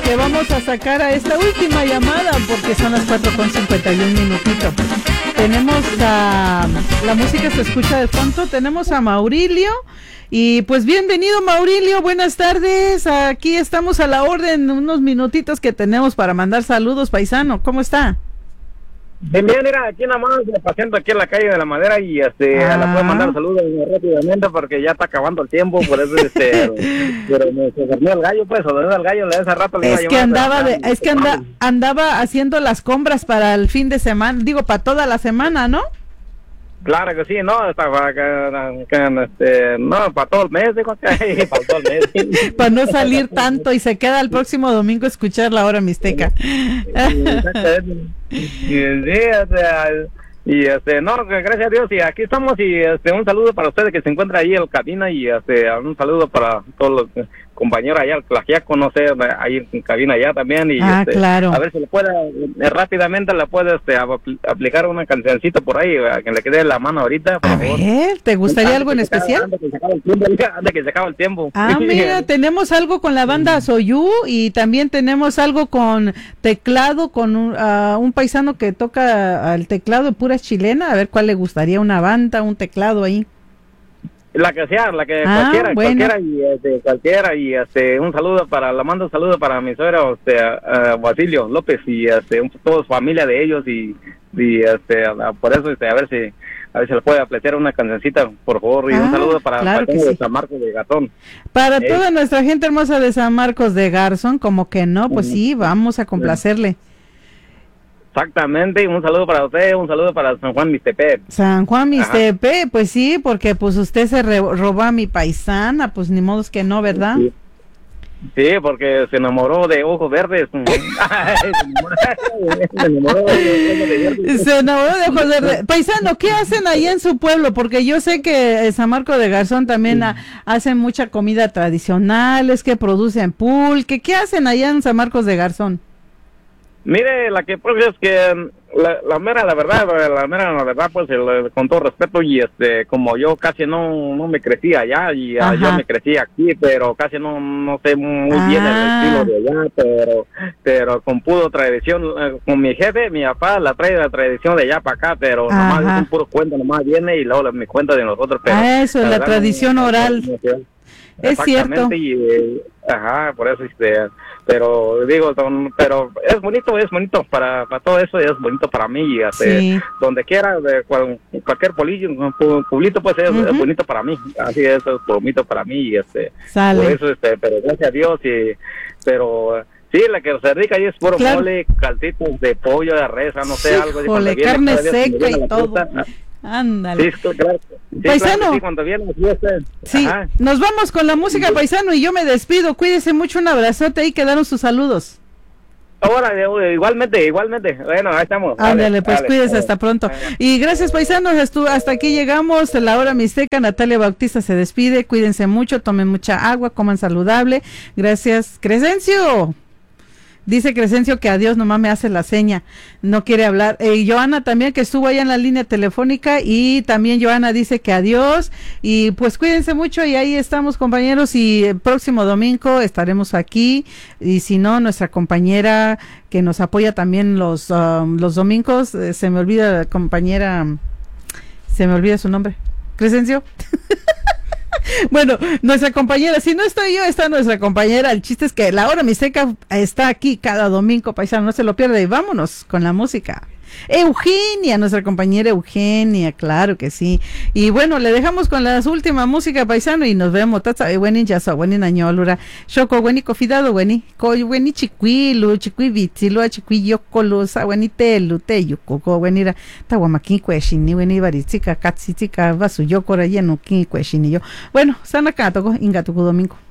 que vamos a sacar a esta última llamada porque son las 4:51. Tenemos la música se escucha de fondo, tenemos a Maurilio y pues bienvenido Maurilio, buenas tardes, aquí estamos a la orden, unos minutitos que tenemos para mandar saludos, paisano, ¿cómo está? Bien, mira, aquí nada más paseando aquí en la calle de la Madera y la puedo mandar saludos rápidamente porque ya está acabando el tiempo, por eso pero me se dormió el gallo, pues, o dormió el gallo, hace rato le iba a llamar. Es que andaba haciendo las compras para el fin de semana, digo, para toda la semana, ¿no? Claro que sí, no, para todo el mes, digo, para todo el mes. Para no salir tanto y se queda el próximo domingo a escuchar la hora mixteca. No, gracias a Dios, y aquí estamos, y un saludo para ustedes que se encuentran ahí en la cabina, y un saludo para todos los compañeros allá, la ya conoce ahí en cabina allá también, y claro. A ver si le puede, rápidamente le puede aplicar una cancioncita por ahí, a que le quede la mano ahorita, por favor. Ver, ¿te gustaría algo en especial? Antes que se acabe el tiempo. Mira, tenemos algo con la banda Soyú, y también tenemos algo con teclado, con un paisano que toca el teclado de pura chilena, a ver cuál le gustaría, una banda, un teclado ahí. La que sea, cualquiera, y cualquiera, y un saludo le mando un saludo para mi suegro, Basilio López, y toda familia de ellos, y por eso, a ver si le puede apreciar una cancioncita, por favor, y un saludo para de San Marcos de Garzón. Para toda nuestra gente hermosa de San Marcos de Garzón, como que no, pues sí, vamos a complacerle. Exactamente, y un saludo para usted, un saludo para San Juan Mixtepec. San Juan Mixtepec, pues sí, porque pues usted se robó a mi paisana, pues ni modo que no, ¿verdad? Sí, porque se enamoró de ojos verdes. Se enamoró de ojos verdes. Paisano, ¿qué hacen allá en su pueblo? Porque yo sé que San Marcos de Garzón también hacen mucha comida tradicional, es que producen pulque. ¿Qué hacen allá en San Marcos de Garzón? Mire, la que pues es que la mera verdad, pues con todo respeto, y como yo casi no me crecí allá, y yo me crecí aquí, pero casi no sé muy bien el estilo de allá, pero con puro tradición, con mi jefe, mi papá trae la tradición de allá para acá, pero nomás es un puro cuento, nomás viene y luego me cuenta de nosotros. Pero eso es la tradición oral. Es cierto. Y, por eso, pero digo, pero es bonito para todo eso, es bonito para mí, y donde quiera, de cualquier pueblito, pues es bonito para mí, así es bonito para mí, y Sale. por eso, pero gracias a Dios, pero sí, la que se rica ahí es puro mole, calcitos de pollo, de res, no sé, algo de carne seca y todo. Ándale. Sí, claro. Paisano. Sí, cuando viene sí, nos vamos con la música, paisano, y yo me despido. Cuídese mucho, un abrazote y quedaron sus saludos. Ahora, igualmente. Bueno, ahí estamos. Ándale, pues cuídese, hasta pronto. Y gracias, paisanos, hasta aquí llegamos. La hora mixteca, Natalia Bautista se despide. Cuídense mucho, tomen mucha agua, coman saludable. Gracias, Crescencio. Dice Crescencio que adiós, nomás me hace la seña, no quiere hablar. Joana también, que estuvo allá en la línea telefónica, y también Joana dice que adiós, y pues cuídense mucho, y ahí estamos, compañeros, y el próximo domingo estaremos aquí, y si no, nuestra compañera que nos apoya también los domingos, se me olvida la compañera, se me olvida su nombre, Crescencio. Bueno, nuestra compañera, si no estoy yo, está nuestra compañera. El chiste es que la hora mixteca está aquí cada domingo, paisano, no se lo pierda. Y vámonos con la música. Eugenia, nuestra compañera Eugenia, claro que sí. Y bueno, le dejamos con las últimas música, paisano, y nos vemos. Weni yaso, weni nañolura, shoko, weni cofidado, weni chiquilu, chiquivitzilo, chiquiyokolo, sa weni telu, teyuko, weni ra, tawamaki kweshini, weni baritzika, katsitzika, vasu yokora, yeno, ki kweshini yo. Bueno, sana kato, ingatuku domingo.